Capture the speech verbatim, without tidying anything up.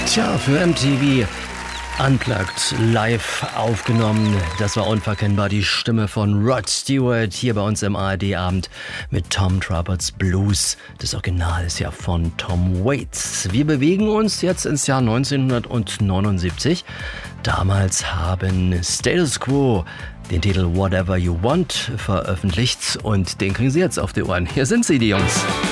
Tja, für M T V Unplugged live aufgenommen. Das war unverkennbar die Stimme von Rod Stewart hier bei uns im A R D-Abend mit Tom Trupperts Blues. Das Original ist ja von Tom Waits. Wir bewegen uns jetzt ins Jahr neunzehnhundertneunundsiebzig. Damals haben Status Quo den Titel Whatever You Want veröffentlicht und den kriegen Sie jetzt auf die Ohren. Hier sind sie, die Jungs.